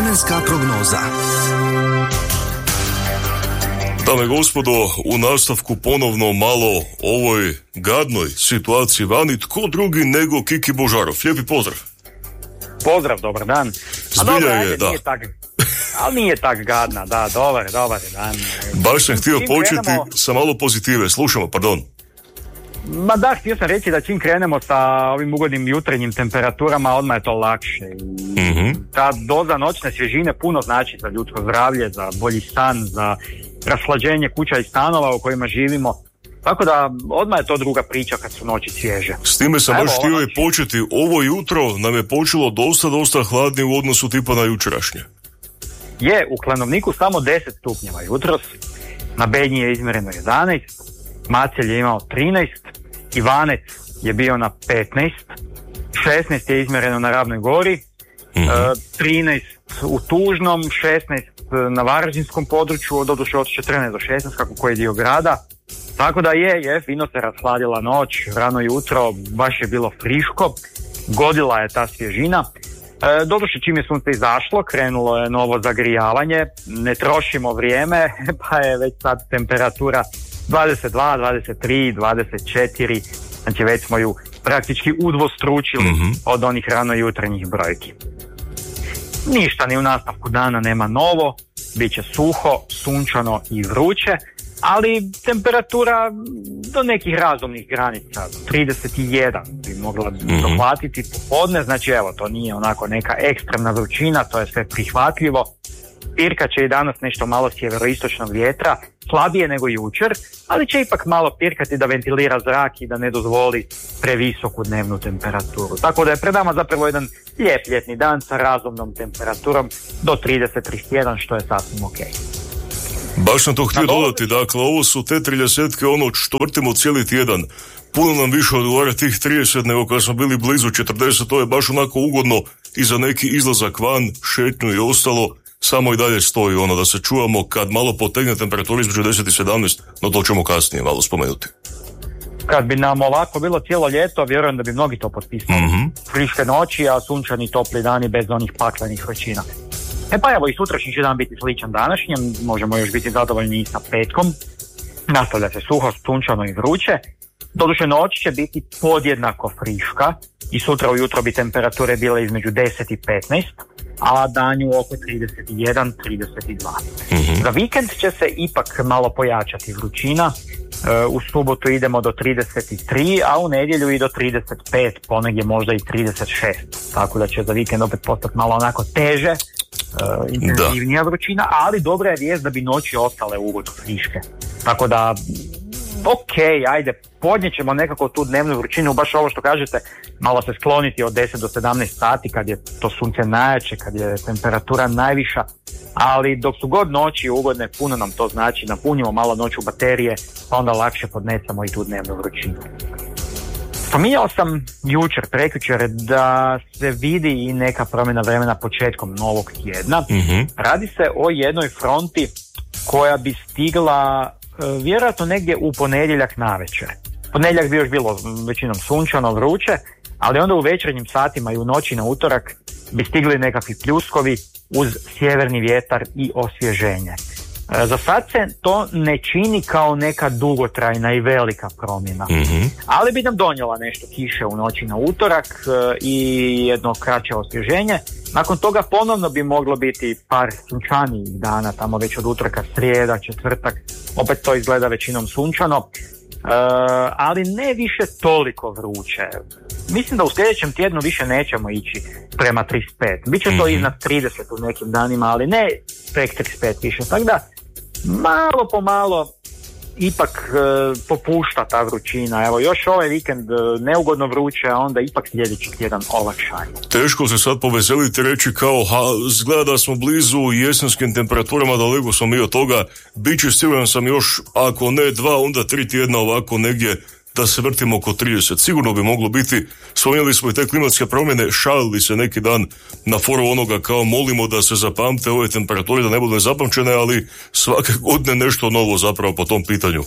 Vremenska prognoza. Dame i gospodo, u nastavku ponovno malo ovoj gadnoj situaciji vani, tko drugi nego Kiki Božarov. Lijepi pozdrav. Pozdrav, dobar dan. Zbilja je, da. Ali nije tak gadna, da, dobar dan. Baš sam htio početi sa malo pozitive, slušamo, pardon. Ma da, htio sam reći da čim krenemo sa ovim ugodnim jutrenjim temperaturama, odmah je to lakše. Ta doza noćne svježine puno znači za ljudsko zdravlje, za bolji san, za rashlađenje kuća i stanova u kojima živimo. Tako da odmah je to druga priča kad su noći svježe. S time sam baš htio i početi. Ovo jutro nam je počelo dosta hladnije u odnosu tipa na jučerašnje. Je, u Klanovniku samo 10 stupnjeva jutros, na Bednji je izmjereno 11, Macelj je imao 13, Ivanec je bio na 15, 16 je izmjereno na Ravnoj Gori, 13 u Tužnom, 16 na Varaždinskom području, doduše od 14 do 16 kako koji dio grada. Tako da je, fino se rashladila noć, rano jutro, baš je bilo friško, godila je ta svježina. Doduše čim je sunce izašlo, krenulo je novo zagrijavanje, ne trošimo vrijeme, pa je već sad temperatura 22, 23, 24, znači već smo ju praktički udvostručili od onih rano jutrenjih brojki. Ništa ni u nastavku dana nema novo, bit će suho, sunčano i vruće, ali temperatura do nekih razumnih granica, 31 bi mogla dohvatiti popodne, znači evo, to nije onako neka ekstremna vrućina, to je sve prihvatljivo. Pirka će i danas nešto malo sjeveroistočnog vjetra, slabije nego jučer, ali će ipak malo pirkati da ventilira zrak i da ne dozvoli previsoku dnevnu temperaturu. Tako da je pred nama zapravo jedan lijep ljetni dan sa razumnom temperaturom do 30-31, što je sasvim ok. Baš sam to htio dodati, dakle, ovo su te 30-ke, ono što vrtimo cijeli tjedan. Puno nam više odgovara tih 30 nego kad smo bili blizu 40, to je baš onako ugodno i za neki izlazak van, šetnju i ostalo. Samo i dalje stoji ono da se čuvamo kad malo potegne temperaturu između 10 i 17, no to ćemo kasnije malo spomenuti. Kad bi nam ovako bilo cijelo ljeto, vjerujem da bi mnogi to potpisali. Friške noći, a sunčani topli dani bez onih paklenih vrućina. Pa evo, i sutrašnji će dan biti sličan današnjem, možemo još biti zadovoljni i sa petkom. Nastavlja se suho, sunčano i vruće. Doduše noć će biti podjednako friška i sutra ujutro bi temperature bile između 10 i 15, a danju oko 31-32. Za vikend će se ipak malo pojačati vrućina. U subotu idemo do 33, a u nedjelju i do 35, ponegdje možda i 36. Tako da će za vikend opet postati malo onako teže, intenzivnija vrućina, ali dobra je vijest da bi noći ostale ugodno friške. Tako da, ok, ajde, podnijećemo nekako tu dnevnu vrućinu, baš ovo što kažete, malo se skloniti od 10 do 17 sati kad je to sunce najjače, kad je temperatura najviša, ali dok su god noći ugodne, puno nam to znači, napunimo malo noću baterije, pa onda lakše podnesemo i tu dnevnu vrućinu. Spominjao sam prekjučer da se vidi i neka promjena vremena početkom novog tjedna. Radi se o jednoj fronti koja bi stigla vjerojatno negdje u ponedjeljak navečer. Ponedjeljak bi još bilo većinom sunčano, vruće, ali onda u večernjim satima i u noći na utorak bi stigli nekakvi pljuskovi uz sjeverni vjetar i osvježenje. Za sad se to ne čini kao neka dugotrajna i velika promjena, ali bi nam donijela nešto kiše u noći na utorak i jedno kraće osvježenje. Nakon toga ponovno bi moglo biti par sunčanijih dana, tamo već od utorka, srijeda, četvrtak, opet to izgleda većinom sunčano, ali ne više toliko vruće. Mislim da u sljedećem tjednu više nećemo ići prema 35. Biće to iznad 30 u nekim danima, ali ne prek 35 više. Tako da malo po malo ipak popušta ta vrućina. Evo, još ovaj vikend neugodno vruće, a onda ipak sljedeći tjedan olakšanje. Teško se sad poveseliti reći kao, zgleda da smo blizu jesenskim temperaturama, daleko smo mi od toga. Biće siguran sam još, ako ne 2, onda 3 tjedna ovako negdje da se vrtimo oko 30. Sigurno bi moglo biti. Spomenuli smo i te klimatske promjene, šalili se neki dan na foru onoga kao molimo da se zapamte ove temperature, da ne budu nezapamćene, ali svake godine nešto novo zapravo po tom pitanju.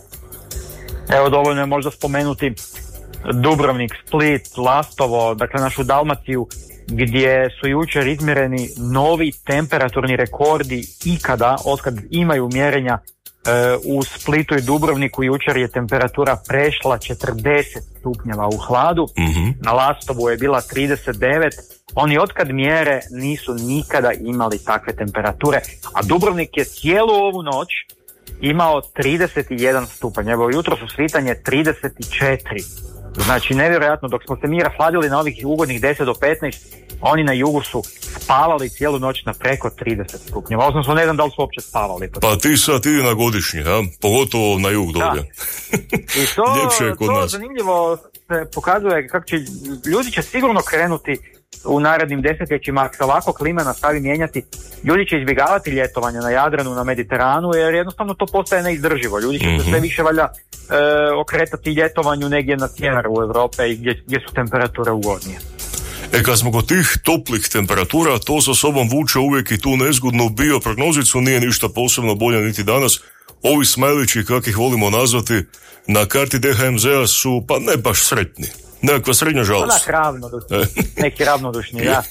Evo, dovoljno je možda spomenuti Dubrovnik, Split, Lastovo, dakle našu Dalmaciju, gdje su jučer izmjereni novi temperaturni rekordi ikada, otkad imaju mjerenja. U Splitu i Dubrovniku jučer je temperatura prešla 40 stupnjeva u hladu, na Lastovu je bila 39, oni otkad mjere nisu nikada imali takve temperature, a Dubrovnik je cijelu ovu noć imao 31 stupanj, evo jutro su svitanje 34, znači nevjerojatno, dok smo se mi rafladili na ovih ugodnih 10 do 15, oni na jugu su spavali cijelu noć na preko 30 stupnjeva. Odnosno, ne znam da li su uopće spavali. Pa ti sad idi na godišnji, a? Pogotovo na jug dolje. I to zanimljivo se pokazuje kako će, ljudi će sigurno krenuti u narednim desetljećima, ako se ovako klima nastavi mijenjati, ljudi će izbjegavati ljetovanje na Jadranu, na Mediteranu, jer jednostavno to postaje neizdrživo. Ljudi će se sve više valjda okretati ljetovanju negdje na sjeveru Europe i gdje su temperature ugodnije. Kad smo kod tih toplih temperatura, to sa sobom vuče uvijek i tu nezgodnu bioprognozicu, nije ništa posebno bolje niti danas. Ovi smajlići, kak ih volimo nazvati, na karti DHMZ-a su pa ne baš sretni. Nekakva srednja žalost. Neki ravnodušni, da.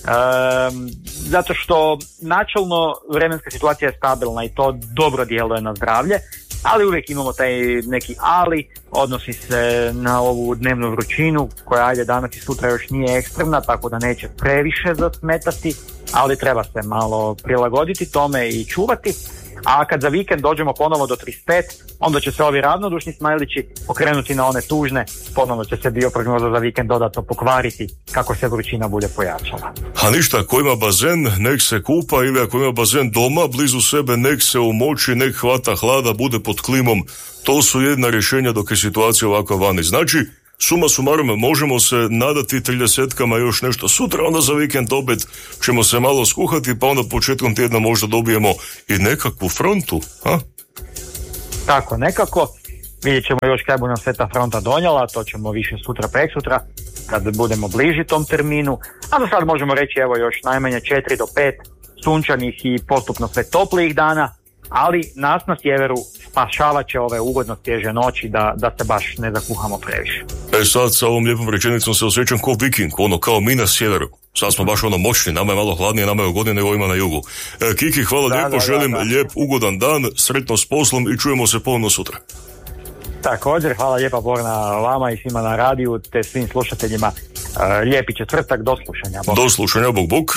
Zato što načelno vremenska situacija je stabilna i to dobro djeluje na zdravlje, ali uvijek imamo taj neki ali, odnosi se na ovu dnevnu vrućinu koja ajde danas i sutra još nije ekstremna, tako da neće previše zasmetati, ali treba se malo prilagoditi tome i čuvati. A kad za vikend dođemo ponovo do 35, onda će se ovi ravnodušni smajlići okrenuti na one tužne, ponovno će se bioprognoza za vikend dodatno pokvariti kako se vrućina bude pojačala. A ništa, ko ima bazen, nek se kupa, ili ako ima bazen doma, blizu sebe, nek se umoči, nek hvata hlada, bude pod klimom. To su jedna rješenja dok je situacija ovakva vani. Znači, suma sumarum, možemo se nadati 30-kama još nešto sutra, onda za vikend opet ćemo se malo skuhati, pa onda početkom tjedna možda dobijemo i nekakvu frontu, a? Tako, nekako. Vidjet ćemo još kaj bu nam sve ta fronta donijela, to ćemo više sutra, preksutra, kad budemo bliži tom terminu. A do sad možemo reći, evo još najmanje 4 do 5 sunčanih i postupno sve toplijih dana, ali nas na sjeveru spašavat će ove ugodno svježe noći da se baš ne zakuhamo previše. Sad sa ovom lijepom rečenicom se osjećam kao viking, kao mi na sjeveru. Sad smo baš moćni, nama je malo hladnije, nama je ugodnije nego ima na jugu. Kiki, hvala lijepo, želim lijep, ugodan dan, sretno s poslom i čujemo se ponovno sutra. Također, hvala lijepa Borna vama i svima na radiju, te svim slušateljima. Lijepi četvrtak, do slušanja. Do slušanja, bok.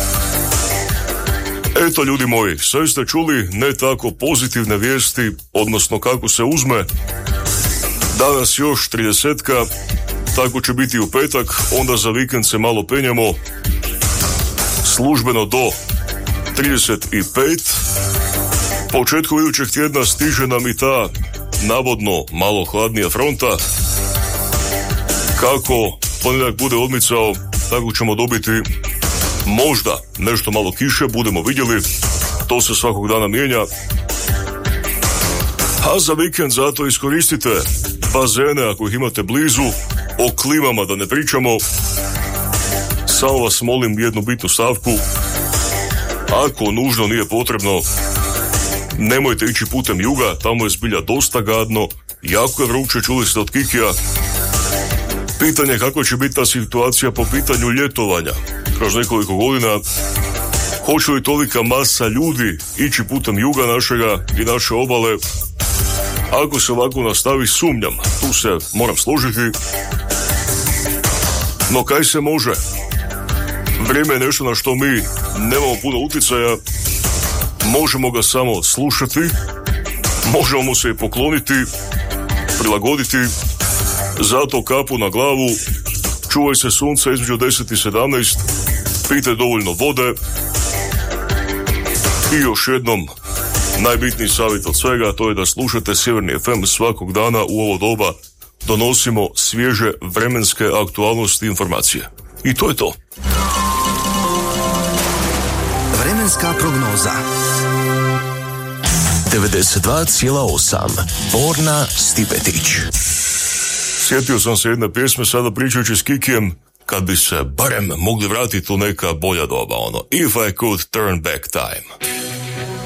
Eto ljudi moji, sve ste čuli ne tako pozitivne vijesti, odnosno kako se uzme. Danas još 30-ka, tako će biti u petak, onda za vikend se malo penjemo, službeno do 35. Početkom idućeg tjedna stiže nam i ta navodno malo hladnija fronta. Kako ponedjeljak bude odmicao, tako ćemo dobiti možda nešto malo kiše, budemo vidjeli, to se svakog dana mijenja. A za vikend zato iskoristite bazene ako ih imate blizu, o klimama da ne pričamo. Samo vas molim jednu bitnu stavku, ako nužno nije potrebno, nemojte ići putem juga, tamo je zbilja dosta gadno, jako je vruće, čuli ste od Kikija. Pitanje kako će biti ta situacija po pitanju ljetovanja kroz nekoliko godina. Hoće li tolika masa ljudi ići putem juga našega i naše obale? Ako se ovako nastavi, sumnjam, tu se moram složiti. No kaj se može? Vrijeme je nešto na što mi nemamo puno utjecaja, možemo ga samo slušati, možemo mu se i pokloniti, prilagoditi. Zato kapu na glavu, čuvaj se sunca između 10 i 17, pijte dovoljno vode i još jednom najbitniji savjet od svega, to je da slušate Sjeverni FM svakog dana u ovo doba, donosimo svježe vremenske aktualnosti i informacije. I to je to. Vremenska prognoza 92,8 Borna Stipetić. Sjetio sam se jedne pjesme sada pričajući s Kikijem, kad bi se barem mogli vratiti u neka bolja doba, If I could turn back time.